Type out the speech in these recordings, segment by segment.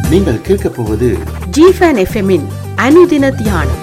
நீங்கள் கேட்கப் போவது ஜிஃபன் எஃப்எம்மின் அனுதின தியானம்.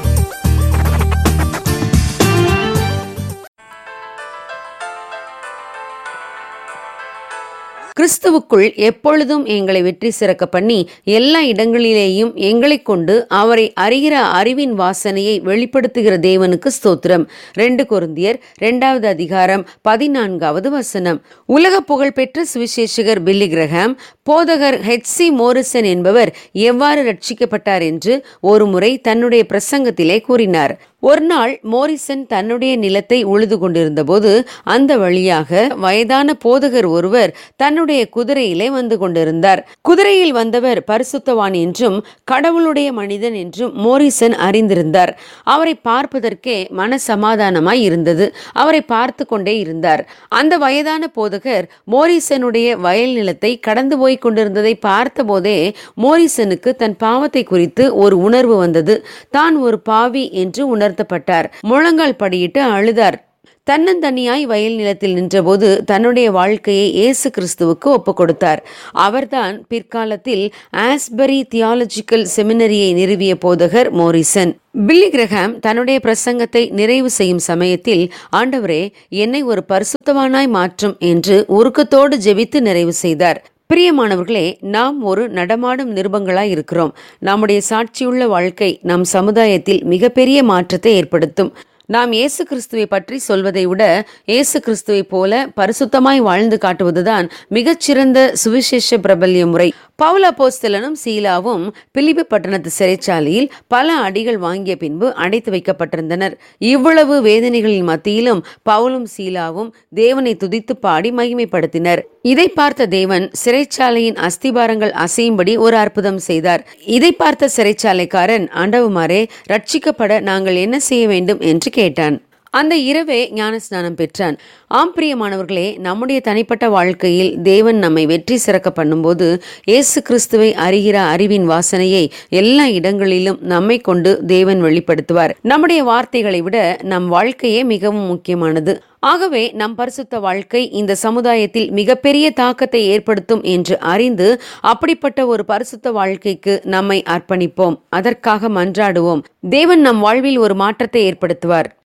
கிறிஸ்துவுக்குள் எப்பொழுதும் எங்களை வெற்றி சிறக்க பண்ணி எல்லா இடங்களிலேயும் எங்களை கொண்டு அவரை அறிகிற அறிவின் வாசனையை வெளிப்படுத்துகிற தேவனுக்கு ஸ்தோத்திரம். 2 கொரிந்தியர் 2வது அதிகாரம் 14வது வசனம். உலக புகழ்பெற்ற சுவிசேஷகர் பில்லி கிரஹாம் போதகர் ஹெச்சி மோரிசன் என்பவர் எவ்வாறு ரட்சிக்கப்பட்டார் என்று ஒரு முறை தன்னுடைய பிரசங்கத்திலே கூறினார். ஒரு நாள் மோரிசன் தன்னுடைய நிலத்தை உழுது கொண்டிருந்த போது அந்த வழியாக வயதான போதகர் ஒருவர் தன்னுடைய குதிரையிலே வந்து கொண்டிருந்தார். குதிரையில் வந்தவர் பரிசுத்தவான் என்றும் கடவுளுடைய மனிதன் என்றும் மோரிசன் அறிந்திருந்தார். அவரை பார்ப்பதற்கே மன சமாதானமாய் இருந்தது. அவரை பார்த்து கொண்டே இருந்தார். அந்த வயதான போதகர் மோரிசனுடைய வயல் நிலத்தை கடந்து போய் கொண்டிருந்ததை பார்த்த போதே மோரிசனுக்கு தன் பாவத்தை குறித்து ஒரு உணர்வு வந்தது. தான் ஒரு பாவி என்று உணர்த்தப்பட்டார். முழங்கால் படியிட்டு அழுதார். தன்னந்தனியாய் வயல் நிலத்தில் நின்றபோது தன்னுடைய வாழ்க்கையை இயேசு கிறிஸ்துவுக்கு ஒப்புக் கொடுத்தார். அவர்தான் பிற்காலத்தில் ஆஸ்பரி தியாலஜிக்கல் செமினரியை நிறுவிய போதகர் மோரிசன். பில்லி கிரஹாம் தன்னுடைய பிரசங்கத்தை நிறைவு செய்யும் சமயத்தில், ஆண்டவரே, என்னை ஒரு பரிசுத்தவானாய் மாற்றும் என்று உருக்கத்தோடு ஜெபித்து நிறைவு செய்தார். பிரியமானவர்களே, நாம் ஒரு நடமாடும் நிருபங்களாய் இருக்கிறோம். நம்முடைய சாட்சியுள்ள வாழ்க்கை நம் சமுதாயத்தில் மிகப்பெரிய மாற்றத்தை ஏற்படுத்தும். நாம் இயேசு கிறிஸ்துவை பற்றி சொல்வதை விட இயேசு கிறிஸ்துவை போல பரிசுத்தமாய் வாழ்ந்து காட்டுவதுதான் மிகச்சிறந்த சுவிசேஷ பிரபல்ய முறை. பவுல் அப்போஸ்தலனும் சீலாவும் பிலிப்பி பட்டணத்து சிறைச்சாலையில் பல அடிகள் வாங்கிய பின்பு அடைத்து வைக்கப்பட்டிருந்தனர். இவ்வளவு வேதனைகளின் மத்தியிலும் பவுலும் சீலாவும் தேவனை துதித்து பாடி மகிமைப்படுத்தினர். இதை பார்த்த தேவன் சிறைச்சாலையின் அஸ்திபாரங்கள் அசையும்படி ஒரு அற்புதம் செய்தார். இதை பார்த்த சிறைச்சாலைக்காரன், ஆண்டவமாரே, ரட்சிக்கப்பட நாங்கள் என்ன செய்ய வேண்டும் என்று கேட்டான். அந்த இரவே ஞானஸ்நானம் பெற்றான். ஆம் பிரியமானவர்களே, நம்முடைய தனிப்பட்ட வாழ்க்கையில் தேவன் நம்மை வெற்றி சிறக்க பண்ணும்போது இயேசு கிறிஸ்துவை அறிகிற அறிவின் வாசனையை எல்லா இடங்களிலும் நம்மை கொண்டு தேவன் வெளிப்படுத்துவார். நம்முடைய வார்த்தைகளை விட நம் வாழ்க்கையே மிகவும் முக்கியமானது. ஆகவே நம் பரிசுத்த வாழ்க்கை இந்த சமுதாயத்தில் மிகப்பெரிய தாக்கத்தை ஏற்படுத்தும் என்று அறிந்து அப்படிப்பட்ட ஒரு பரிசுத்த வாழ்க்கைக்கு நம்மை அர்ப்பணிப்போம். அதற்காக மன்றாடுவோம். தேவன் நம் வாழ்வில் ஒரு மாற்றத்தை ஏற்படுத்துவார்.